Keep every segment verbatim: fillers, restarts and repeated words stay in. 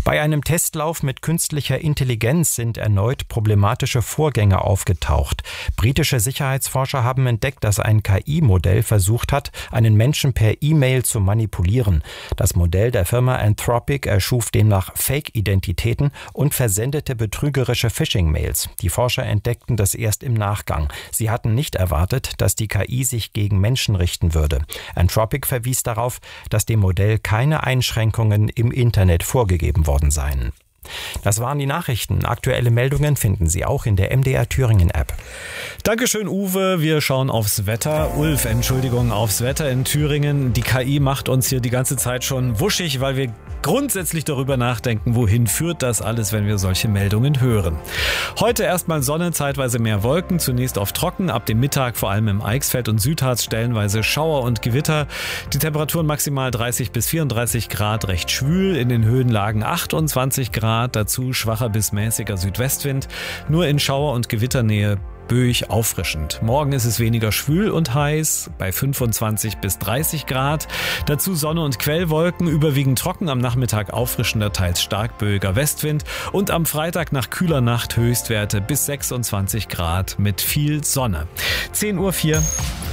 Bei einem Testlauf mit künstlicher Intelligenz sind erneut problematische Vorgänge aufgetaucht. Britische Sicherheitsforscher haben entdeckt, dass ein K I-Modell versucht hat, einen Menschen per E-Mail zu manipulieren. Das Modell der Firma Anthropic erschuf demnach Fake-Identitäten und versendete betrügerische Phishing-Mails. Die Forscher entdeckten das erst im Nachgang. Sie hatten nicht erwartet, dass die K I sich gegen Menschen richten würde. Anthropic verwies darauf, dass dem Modell keine Einschränkungen im Internet vorgegeben worden seien. Das waren die Nachrichten. Aktuelle Meldungen finden Sie auch in der M D R Thüringen App. Dankeschön, Uwe. Wir schauen aufs Wetter. Ulf, Entschuldigung, aufs Wetter in Thüringen. Die K I macht uns hier die ganze Zeit schon wuschig, weil wir grundsätzlich darüber nachdenken, wohin führt das alles, wenn wir solche Meldungen hören. Heute erstmal Sonne, zeitweise mehr Wolken, zunächst auf trocken, ab dem Mittag vor allem im Eichsfeld und Südharz stellenweise Schauer und Gewitter. Die Temperaturen maximal dreißig bis vierunddreißig Grad, recht schwül, in den Höhenlagen achtundzwanzig Grad, dazu schwacher bis mäßiger Südwestwind, nur in Schauer- und Gewitternähe böig auffrischend. Morgen ist es weniger schwül und heiß, bei fünfundzwanzig bis dreißig Grad. Dazu Sonne und Quellwolken, überwiegend trocken, am Nachmittag auffrischender, teils stark böiger Westwind und am Freitag nach kühler Nacht Höchstwerte bis sechsundzwanzig Grad mit viel Sonne. zehn Uhr vier.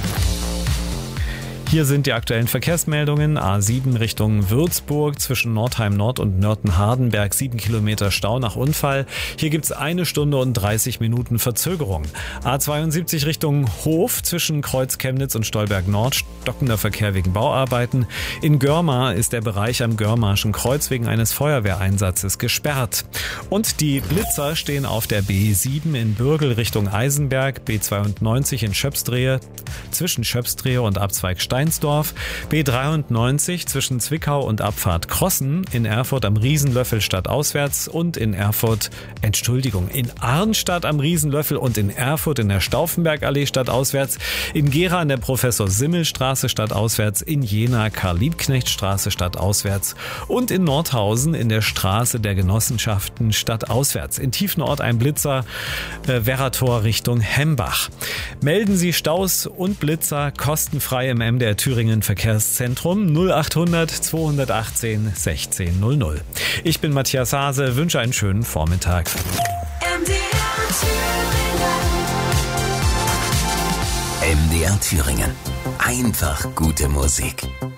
Hier sind die aktuellen Verkehrsmeldungen. A sieben Richtung Würzburg zwischen Nordheim Nord und Nörten-Hardenberg, sieben Kilometer Stau nach Unfall. Hier gibt's eine Stunde und dreißig Minuten Verzögerung. A zweiundsiebzig Richtung Hof zwischen Kreuz Chemnitz und Stolberg Nord, stockender Verkehr wegen Bauarbeiten. In Görmar ist der Bereich am Görmarschen Kreuz wegen eines Feuerwehreinsatzes gesperrt. Und die Blitzer stehen auf der B sieben in Bürgel Richtung Eisenberg, B zweiundneunzig in Schöpsdrehe, zwischen Schöpsdrehe und Abzweig Steinsdorf, B dreiundneunzig zwischen Zwickau und Abfahrt Krossen, in Erfurt am Riesenlöffel stadtauswärts und in Erfurt, Entschuldigung, in Arnstadt am Riesenlöffel und in Erfurt in der Stauffenbergallee stadtauswärts, in Gera an der Professor-Simmel-Straße stadtauswärts, in Jena Karl-Liebknecht-Straße stadtauswärts und in Nordhausen in der Straße der Genossenschaften stadtauswärts. In Tiefenort ein Blitzer, äh, Werrator Richtung Hembach. Melden Sie Staus und Blitzer kostenfrei im M D R Thüringen Verkehrszentrum null achthundert zweihundertachtzehn sechzehn null null. Ich bin Matthias Hase, wünsche einen schönen Vormittag. M D R Thüringen. M D R Thüringen. Einfach gute Musik.